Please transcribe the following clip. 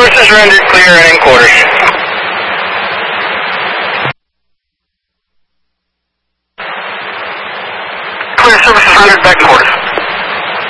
services rendered, clear and in quarters. Clear services rendered, back in quarters.